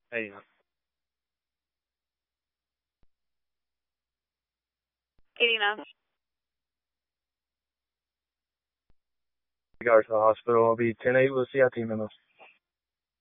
أيوة. 89. Regards to the hospital. I'll be 10-8. We'll see how team members.